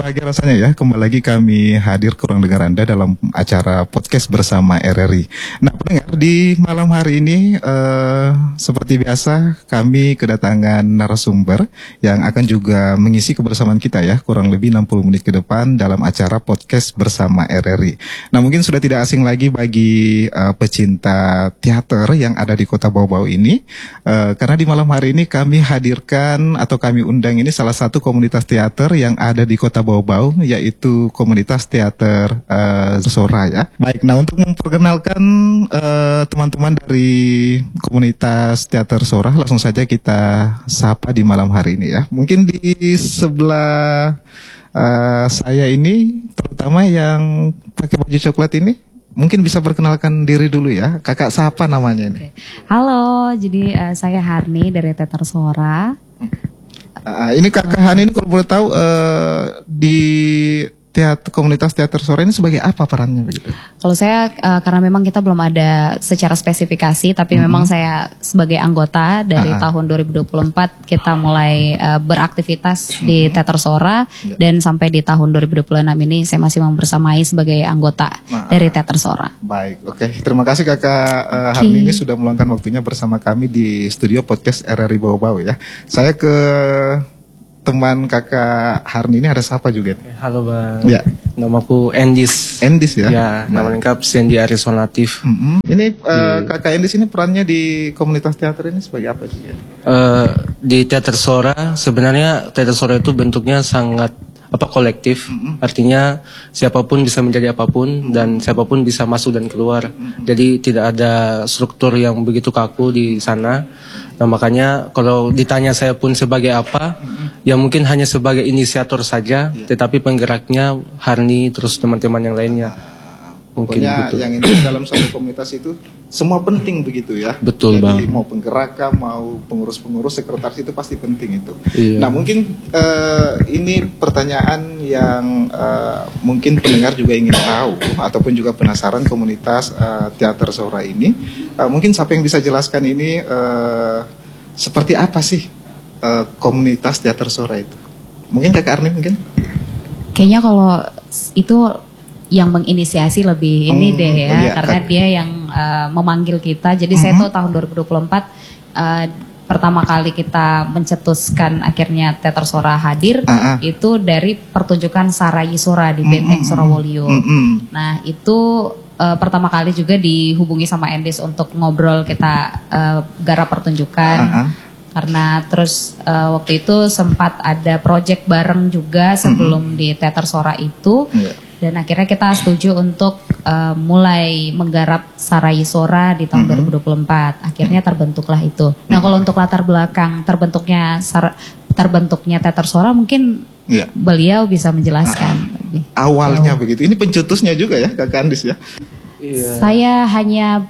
Berbahagia rasanya ya, kembali lagi kami hadir ke ruang dengar Anda dalam acara podcast bersama RRI. Nah, pendengar, di malam hari ini seperti biasa kami kedatangan narasumber yang akan juga mengisi kebersamaan kita ya, kurang lebih 60 menit ke depan dalam acara podcast bersama RRI. Nah, mungkin sudah tidak asing lagi bagi pecinta teater yang ada di Kota Bau-Bau ini, karena di malam hari ini kami hadirkan atau kami undang ini salah satu komunitas teater yang ada di Kota Bau-Bau, yaitu komunitas teater Sora ya. Baik, nah untuk memperkenalkan teman-teman dari komunitas teater Sora, langsung saja kita sapa di malam hari ini ya. Mungkin di sebelah saya ini, terutama yang pakai baju coklat ini, mungkin bisa perkenalkan diri dulu ya. Kakak siapa namanya ini? Halo, jadi saya Harni dari Teater Sora. Ini Kakak Hani ini kalau boleh tahu di komunitas teater Sora ini sebagai apa perannya begitu? Kalau saya karena memang kita belum ada secara spesifikasi, tapi memang saya sebagai anggota dari tahun 2024 kita mulai beraktivitas di Teater Sora dan sampai di tahun 2026 ini saya masih membersamai sebagai anggota dari Teater Sora. Baik, oke. Terima kasih Kakak Harni ini sudah meluangkan waktunya bersama kami di studio podcast RRI Bau-Bau ya. Saya ke teman Kakak Harni ini ada siapa juga? Halo Bang, ya. Namaku Endis. Endis ya? Ya, nama lengkap Sandy Arison Latif. Ini Kakak Endis ini perannya di komunitas teater ini sebagai apa juga? Di Teater Sora, sebenarnya Teater Sora itu bentuknya sangat kolektif. Artinya siapapun bisa menjadi apapun dan siapapun bisa masuk dan keluar. Jadi tidak ada struktur yang begitu kaku di sana. Nah makanya kalau ditanya saya pun sebagai apa, ya mungkin hanya sebagai inisiator saja, tetapi penggeraknya Harni terus teman-teman yang lainnya. Mungkin pokoknya gitu. Yang ini dalam satu komunitas itu semua penting begitu ya. Betul. Jadi, Bang. mau penggerak, mau pengurus-pengurus, sekretaris itu pasti penting itu. Iya. Nah mungkin ini pertanyaan yang mungkin pendengar juga ingin tahu ataupun juga penasaran komunitas teater Sora ini. Mungkin siapa yang bisa jelaskan ini seperti apa sih komunitas teater Sora itu? Mungkin Kakak Arni mungkin? Kayaknya kalau itu yang menginisiasi lebih ini deh ya, karena dia yang memanggil kita. Jadi saya tuh tahun 2024 pertama kali kita mencetuskan akhirnya Teater Sora hadir itu dari pertunjukan Sarai Sora di Benteng Surawolio. Nah itu pertama kali juga dihubungi sama Endis untuk ngobrol, kita garap pertunjukan. Karena terus waktu itu sempat ada project bareng juga sebelum di Teater Sora itu. Dan akhirnya kita setuju untuk mulai menggarap Sarai Sora di tahun 2024. Akhirnya terbentuklah itu. Nah kalau untuk latar belakang terbentuknya Teater Sora mungkin beliau bisa menjelaskan. Awalnya begitu. Ini pencetusnya juga ya Kakak Andis ya? Saya hanya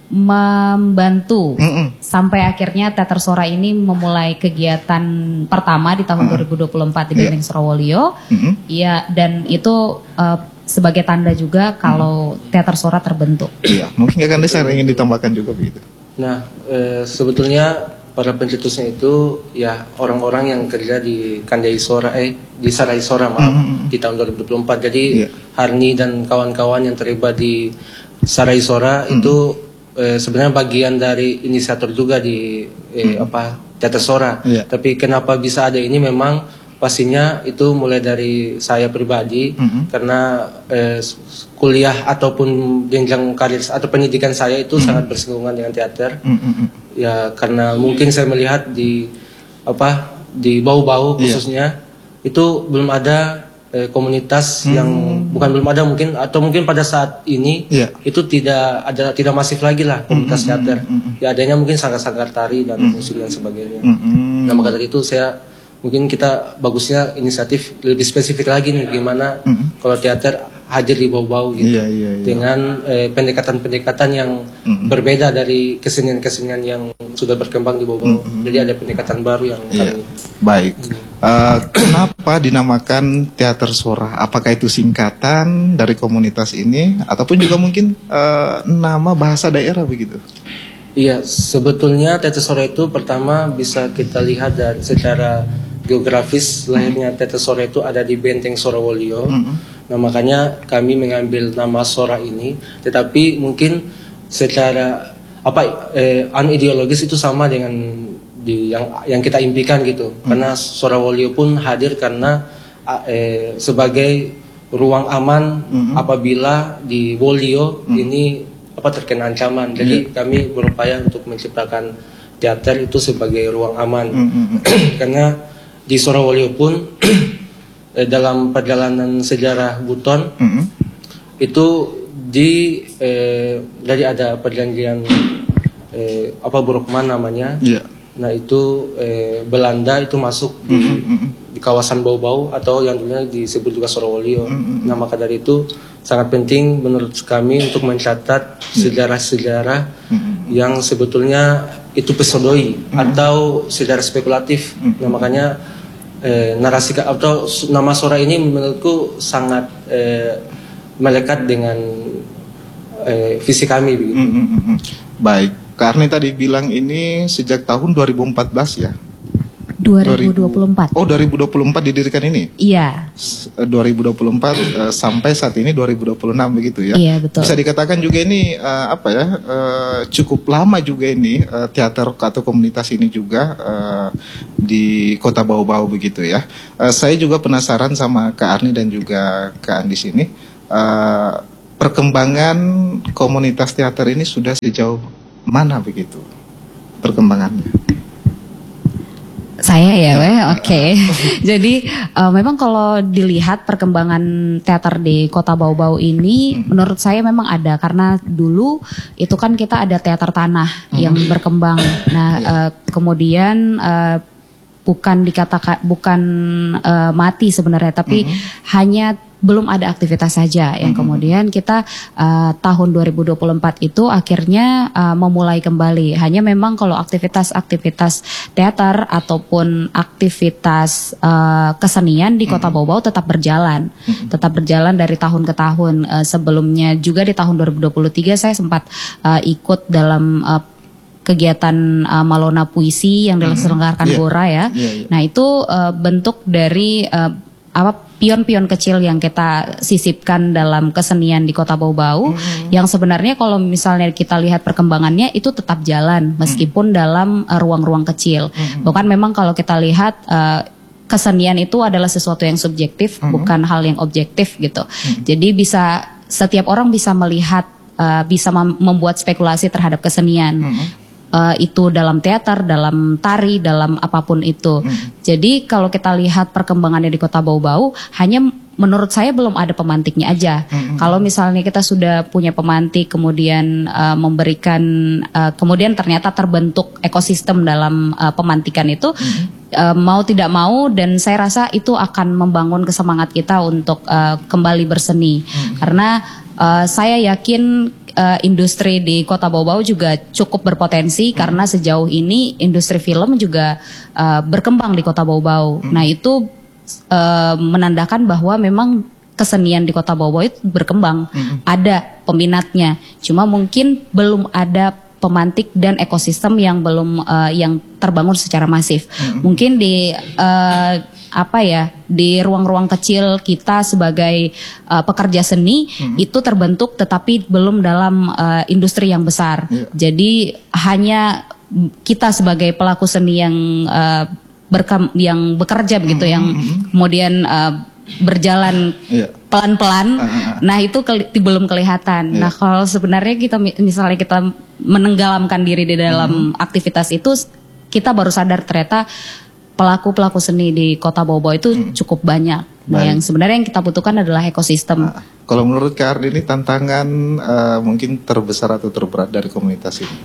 membantu sampai akhirnya Teater Sora ini memulai kegiatan pertama di tahun 2024 di Benteng Surawolio. Iya, dan itu sebagai tanda juga kalau Teater Sora terbentuk. Iya, mungkin Kak Andis ingin ditambahkan juga begitu. Nah, sebetulnya para pencetusnya itu ya orang-orang yang kerja di Kandai Sora, di Sarai Sora di tahun 2024. Jadi Harni dan kawan-kawan yang terlibat di Sarai Sora itu sebenarnya bagian dari inisiator juga di Teater Sora. Tapi kenapa bisa ada ini memang pastinya itu mulai dari saya pribadi karena kuliah ataupun jenjang karir atau pendidikan saya itu sangat bersinggungan dengan teater. Ya karena mungkin saya melihat di Bau-Bau khususnya itu belum ada komunitas yang belum ada mungkin atau mungkin pada saat ini itu tidak masif lagi lah komunitas teater. Ya adanya mungkin sanggar-sanggar tari dan musik dan sebagainya. Nah maka dari itu mungkin kita bagusnya inisiatif lebih spesifik lagi nih gimana kalau teater hadir di Bau-Bau gitu dengan pendekatan-pendekatan yang berbeda dari kesenian-kesenian yang sudah berkembang di Bau-Bau. Jadi ada pendekatan baru yang kami. Baik. Kenapa dinamakan Teater Sora? Apakah itu singkatan dari komunitas ini ataupun juga mungkin nama bahasa daerah begitu? Iya, sebetulnya Teater Sora itu pertama bisa kita lihat dari secara geografis lahirnya teater Sora itu ada di Benteng Sorowolio. Nah makanya kami mengambil nama Sora ini, tetapi mungkin secara ideologis itu sama dengan yang kita impikan gitu. Karena Sorowolio pun hadir karena sebagai ruang aman apabila di Wolio ini terkena ancaman. Jadi kami berupaya untuk menciptakan teater itu sebagai ruang aman. Karena di Sorowolio pun dalam perjalanan sejarah Buton itu jadi ada perjanjian Brokman namanya. Nah itu Belanda itu masuk di kawasan Bau-Bau atau yang dulunya disebut juga Sorowolio. Nah maka dari itu sangat penting menurut kami untuk mencatat sejarah-sejarah yang sebetulnya itu pesodoi atau sejarah spekulatif. Nah makanya narasi atau nama Sora ini menurutku sangat melekat dengan visi kami begitu. Baik, Karni tadi bilang ini sejak tahun 2014 ya? 2024. Oh 2024 didirikan ini? Iya. 2024 sampai saat ini 2026 begitu ya? Iya betul. Bisa dikatakan juga ini cukup lama juga ini teater atau komunitas ini juga di Kota Bau-Bau begitu ya. Saya juga penasaran sama Kak Arni dan juga Kak Andi sini. Perkembangan komunitas teater ini sudah sejauh mana begitu perkembangannya? Saya ya, oke. Jadi memang kalau dilihat perkembangan teater di Kota Bau-Bau ini, menurut saya memang ada karena dulu itu kan kita ada teater tanah yang berkembang. Nah, kemudian bukan mati sebenarnya, tapi hanya belum ada aktivitas saja yang kemudian kita tahun 2024 itu akhirnya memulai kembali. Hanya memang kalau aktivitas teater ataupun aktivitas kesenian di Kota Bau-Bau tetap berjalan. Tetap berjalan dari tahun ke tahun. Sebelumnya juga di tahun 2023 saya sempat ikut dalam kegiatan Malona Puisi yang diselenggarakan Gora ya. Nah itu bentuk dari pion-pion kecil yang kita sisipkan dalam kesenian di Kota Bau-Bau yang sebenarnya kalau misalnya kita lihat perkembangannya itu tetap jalan meskipun dalam ruang-ruang kecil. Bahkan memang kalau kita lihat kesenian itu adalah sesuatu yang subjektif, bukan hal yang objektif gitu. Jadi setiap orang bisa melihat, bisa membuat spekulasi terhadap kesenian. Itu dalam teater, dalam tari, dalam apapun itu. Jadi kalau kita lihat perkembangannya di Kota Bau-Bau, hanya menurut saya belum ada pemantiknya aja. Kalau misalnya kita sudah punya pemantik, kemudian memberikan, kemudian ternyata terbentuk ekosistem dalam pemantikan itu, mau tidak mau, dan saya rasa itu akan membangun kesemangat kita untuk kembali berseni. Karena saya yakin industri di Kota Bau-Bau juga cukup berpotensi karena sejauh ini industri film juga berkembang di Kota Bau-Bau. Nah itu menandakan bahwa memang kesenian di Kota Bau-Bau itu berkembang, ada peminatnya. Cuma mungkin belum ada pemantik dan ekosistem yang belum yang terbangun secara masif. Mungkin di di ruang-ruang kecil kita sebagai pekerja seni itu terbentuk tetapi belum dalam industri yang besar. Jadi hanya kita sebagai pelaku seni yang bekerja begitu, yang kemudian berjalan pelan-pelan. Nah itu belum kelihatan. Nah kalau sebenarnya kita misalnya kita menenggelamkan diri di dalam aktivitas itu, kita baru sadar ternyata pelaku-pelaku seni di Kota Bau-Bau itu cukup banyak. Nah, yang sebenarnya yang kita butuhkan adalah ekosistem. Kalau menurut Kak Ardi ini tantangan mungkin terbesar atau terberat dari komunitas ini?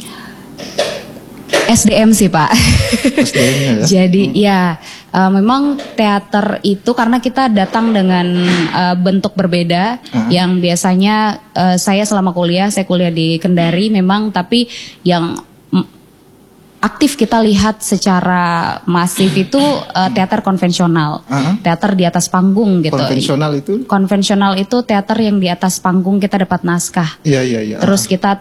SDM sih Pak. SDM-nya ya? Jadi memang teater itu karena kita datang dengan bentuk berbeda yang biasanya saya selama kuliah, saya kuliah di Kendari memang, tapi yang aktif kita lihat secara masif itu teater konvensional, teater di atas panggung gitu. Konvensional itu? Konvensional itu teater yang di atas panggung kita dapat naskah, terus kita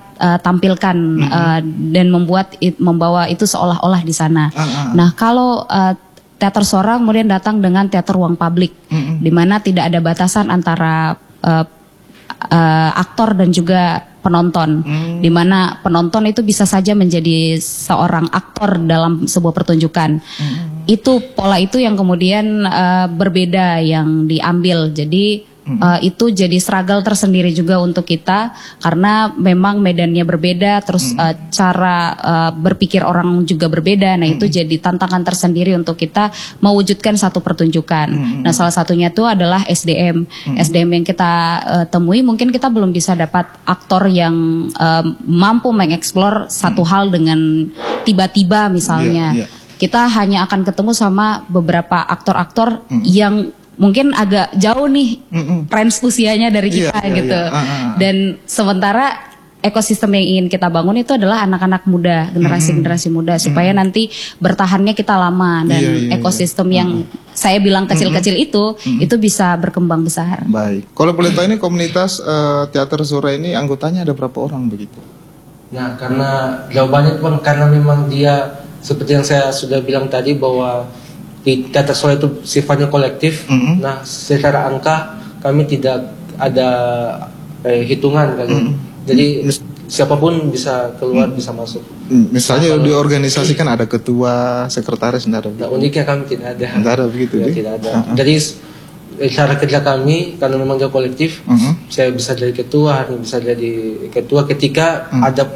tampilkan dan membawa itu seolah-olah di sana. Nah kalau Teater Sora kemudian datang dengan teater ruang publik, di mana tidak ada batasan antara aktor dan juga penonton, di mana penonton itu bisa saja menjadi seorang aktor dalam sebuah pertunjukan. Itu pola itu yang kemudian berbeda yang diambil. Jadi itu jadi struggle tersendiri juga untuk kita karena memang medannya berbeda, terus cara berpikir orang juga berbeda. Nah itu jadi tantangan tersendiri untuk kita mewujudkan satu pertunjukan. Nah salah satunya itu adalah SDM. SDM yang kita temui, mungkin kita belum bisa dapat aktor yang mampu mengeksplor satu hal dengan tiba-tiba misalnya. Kita hanya akan ketemu sama beberapa aktor-aktor yang mungkin agak jauh nih range usianya dari kita gitu. Dan sementara ekosistem yang ingin kita bangun itu adalah anak-anak muda, generasi-generasi muda, supaya nanti bertahannya kita lama dan ekosistem yang saya bilang kecil-kecil itu bisa berkembang besar. Baik. Kalau boleh tahu ini komunitas Teater Sora ini anggotanya ada berapa orang begitu? Nah, karena jawabannya Bang, karena memang dia seperti yang saya sudah bilang tadi bahwa di Teater Sora itu sifatnya kolektif. Nah, secara angka kami tidak ada hitungan kali. Jadi siapapun bisa keluar, bisa masuk. Misalnya di organisasi kan ada ketua, sekretaris, tidak ada. Nah, uniknya kami tidak ada. Tidak ada begitu. Ya, tidak ada. Jadi cara kerja kami karena memang dia kolektif, saya bisa jadi ketua, Harni bisa jadi ketua ketika ada